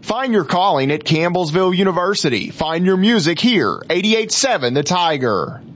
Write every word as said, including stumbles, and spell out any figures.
Find your calling at Campbellsville University. Find your music here. eighty-eight point seven The Tiger.